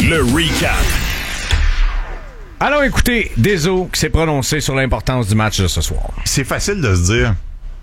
le recap. Allons écouter Deso qui s'est prononcé sur l'importance du match de ce soir. C'est facile de se dire,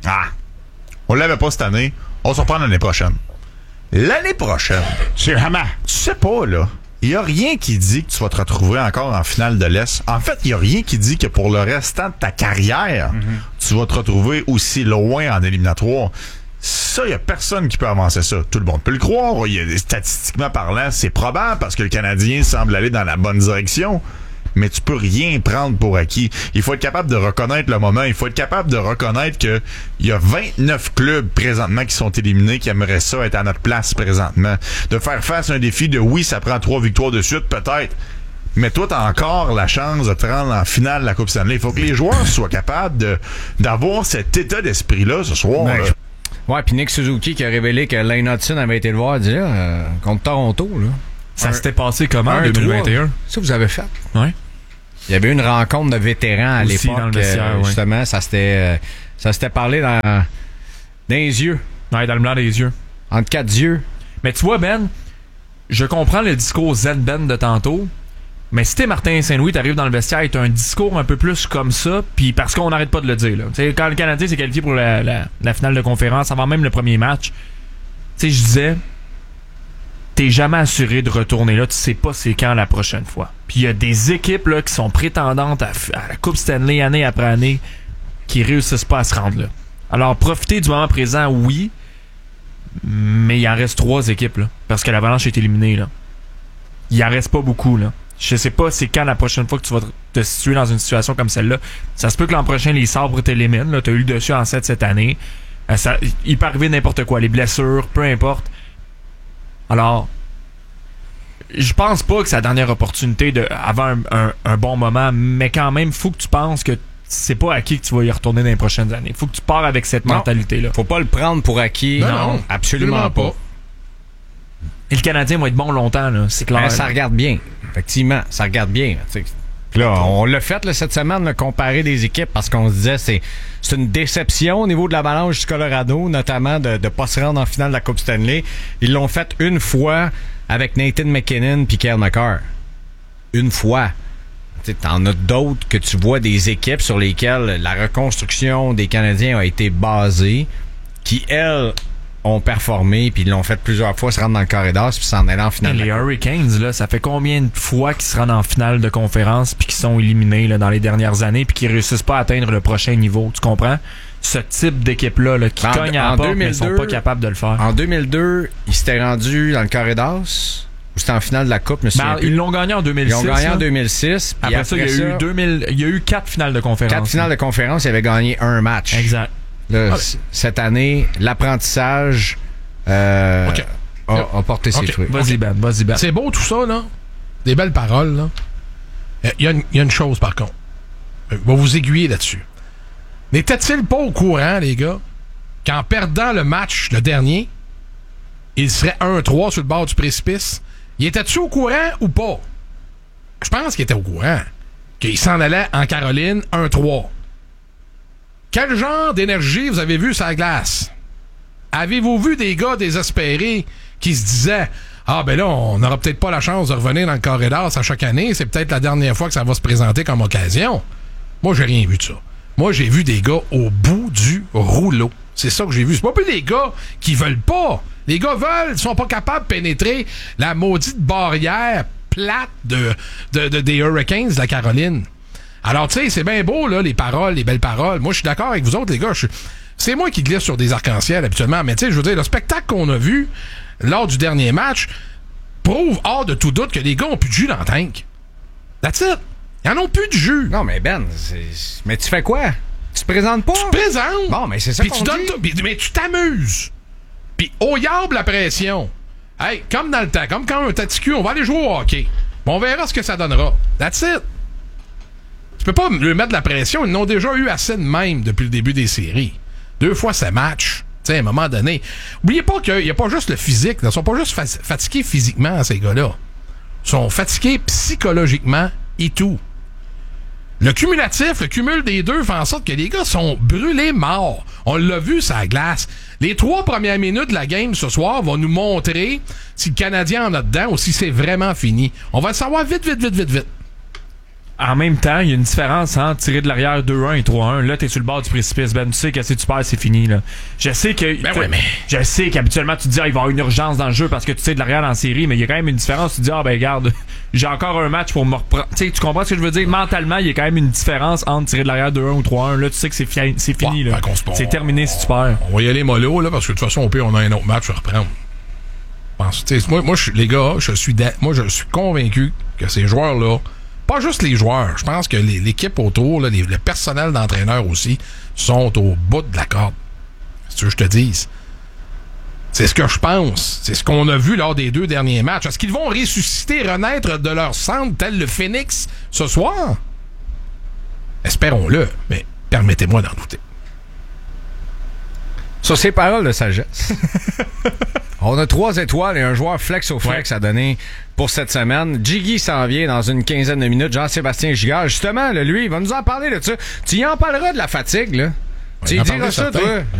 on l'avait pas cette année, on se reprend l'année prochaine. L'année prochaine, tu sais pas, là, il y a rien qui dit que tu vas te retrouver encore en finale de l'Est. En fait, il y a rien qui dit que pour le restant de ta carrière, tu vas te retrouver aussi loin en éliminatoire. Ça, il y a personne qui peut avancer ça. Tout le monde peut le croire. Statistiquement parlant, c'est probable parce que le Canadien semble aller dans la bonne direction. Mais tu peux rien prendre pour acquis. Il faut être capable de reconnaître le moment. Il faut être capable de reconnaître que il y a 29 clubs présentement qui sont éliminés qui aimeraient ça être à notre place présentement. De faire face à un défi de oui, ça prend 3 victoires de suite, peut-être. Mais toi, t'as encore la chance de te rendre en finale de la Coupe Stanley. Il faut que les joueurs soient capables d'avoir cet état d'esprit-là ce soir. Ben, ouais, puis Nick Suzuki qui a révélé que Lane Hudson avait été le voir dire contre Toronto, là. Ça s'était passé comment en 2021? Ça, vous avez fait? Ouais. Il y avait eu une rencontre de vétérans à aussi l'époque. Dans le vestiaire, justement, ça s'était parlé dans les yeux. Ouais, dans le blanc des yeux. Entre 4 yeux. Mais tu vois, Ben, je comprends le discours Zen-Ben de tantôt, mais si t'es Martin Saint-Louis, t'arrives dans le vestiaire et t'as un discours un peu plus comme ça, puis parce qu'on n'arrête pas de le dire, là. T'sais, quand le Canadien s'est qualifié pour la finale de conférence, avant même le premier match, je disais, t'es jamais assuré de retourner là, tu sais pas c'est quand la prochaine fois. Puis il y a des équipes là qui sont prétendantes à la Coupe Stanley année après année qui réussissent pas à se rendre là. Alors profitez du moment présent, oui, mais il en reste 3 équipes là, parce que l'Avalanche est éliminée là. Il en reste pas beaucoup là. Je sais pas c'est quand la prochaine fois que tu vas te situer dans une situation comme celle-là. Ça se peut que l'an prochain les Sabres t'éliminent là, t'as eu le dessus en 7 cette année. Il peut arriver n'importe quoi, les blessures, peu importe. Alors, je pense pas que c'est la dernière opportunité d'avoir un bon moment, mais quand même, faut que tu penses que c'est pas acquis que tu vas y retourner dans les prochaines années. Faut que tu pars avec cette mentalité-là. Faut pas le prendre pour acquis. Non, absolument pas. Et le Canadien va être bon longtemps, là, c'est clair. Ça regarde bien. Effectivement, ça regarde bien. Puis là, on l'a fait là, cette semaine, là, comparer des équipes parce qu'on se disait c'est une déception au niveau de l'Avalanche du Colorado, notamment de ne pas se rendre en finale de la Coupe Stanley. Ils l'ont fait une fois avec Nathan McKinnon puis Cale Makar. Une fois. T'en as d'autres que tu vois des équipes sur lesquelles la reconstruction des Canadiens a été basée, qui, elles, ont performé, puis ils l'ont fait plusieurs fois, se rendre dans le corridor, puis s'en aller en finale. Les Hurricanes, là, ça fait combien de fois qu'ils se rendent en finale de conférence puis qu'ils sont éliminés là, dans les dernières années puis qu'ils réussissent pas à atteindre le prochain niveau, tu comprends? Ce type d'équipe-là là, qui cogne à la porte mais sont pas capables de le faire. En 2002, ils s'étaient rendus dans le corridor, ou c'était en finale de la Coupe, ils l'ont gagné en 2006. Ils ont gagné en 2006. Après ça, il y a eu 4 finales de conférence. 4 finales de conférence, ils avaient gagné un match. Exact. Là, cette année, l'apprentissage a porté ses fruits. Vas-y, Ben. C'est beau tout ça, là. Des belles paroles, là. Il y a une chose, par contre. Je vais vous aiguiller là-dessus. N'étaient-ils pas au courant, les gars, qu'en perdant le match, le dernier, il serait 1-3 sur le bord du précipice? Il était-tu au courant ou pas? Je pense qu'il était au courant. Qu'il s'en allait en Caroline 1-3. Quel genre d'énergie vous avez vu sur la glace? Avez-vous vu des gars désespérés qui se disaient « Ah, ben là, on n'aura peut-être pas la chance de revenir dans le corridor à chaque année. C'est peut-être la dernière fois que ça va se présenter comme occasion. » Moi, j'ai rien vu de ça. Moi, j'ai vu des gars au bout du rouleau. C'est ça que j'ai vu. C'est pas plus des gars qui veulent pas. Les gars veulent, ils sont pas capables de pénétrer la maudite barrière plate des Hurricanes de la Caroline. Alors, tu sais, c'est bien beau, là, les paroles, les belles paroles. Moi, je suis d'accord avec vous autres, les gars. C'est moi qui glisse sur des arcs-en-ciel habituellement. Mais tu sais, je veux dire, le spectacle qu'on a vu lors du dernier match prouve hors de tout doute que les gars ont plus de jus dans le tank. That's it. Ils en ont plus de jus. Non, mais Ben, mais tu fais quoi? Tu te présentes pas? Tu te présentes. Bon, mais c'est ça qu'on dit. Mais tu t'amuses. Puis au yable la pression. Hey, comme dans le temps, comme quand un taticu, on va aller jouer au hockey. On verra ce que ça donnera. That's it. Tu peux pas lui mettre de la pression. Ils n'ont déjà eu assez de même depuis le début des séries. 2 fois ce match. Tu sais, à un moment donné. Oubliez pas qu'il n'y a pas juste le physique. Ils sont pas juste fatigués physiquement, ces gars-là. Ils sont fatigués psychologiquement et tout. Le cumulatif, le cumul des deux fait en sorte que les gars sont brûlés morts. On l'a vu sur la glace. Les 3 premières minutes de la game ce soir vont nous montrer si le Canadien en a dedans ou si c'est vraiment fini. On va le savoir vite. En même temps, il y a une différence entre tirer de l'arrière 2-1 et 3-1. Là, t'es sur le bord du précipice. Ben, tu sais que si tu perds, c'est fini, là. Je sais qu'habituellement, tu te dis, il va y avoir une urgence dans le jeu parce que tu sais de l'arrière dans la série, mais il y a quand même une différence. Tu te dis, regarde, j'ai encore un match pour me reprendre. Tu sais, tu comprends ce que je veux dire? Mentalement, il y a quand même une différence entre tirer de l'arrière 2-1 ou 3-1. Là, tu sais que c'est fini, là. C'est terminé si tu perds. On va y aller mollo, là, parce que de toute façon, au pire, on a un autre match à reprendre. Les gars, je suis convaincu que ces joueurs-là, pas juste les joueurs, je pense que l'équipe autour, là, le personnel d'entraîneur aussi, sont au bout de la corde. C'est ce que je te dise. C'est ce que je pense. C'est ce qu'on a vu lors des 2 derniers matchs. Est-ce qu'ils vont ressusciter, renaître de leur centre tel le Phoenix ce soir? Espérons-le, mais permettez-moi d'en douter. Sur ces paroles de sagesse, on a 3 étoiles et un joueur flex au flex à donner pour cette semaine. Jiggy s'en vient dans une quinzaine de minutes. Jean-Sébastien Gigard, justement, lui, il va nous en parler de ça. Tu y en parleras de la fatigue, là. Tu y diras ça, toi.